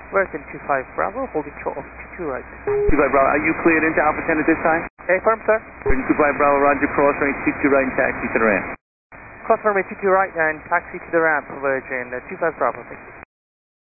American 25 Bravo, holding short of 22 right. 25 Bravo, are you cleared into Alpha 10 at this time? Affirm, sir. American 25 Bravo, roger, cross runway 22 right and taxi to the ramp. Cross runway 22 right and taxi to the ramp, Virgin 25 Bravo, thank you.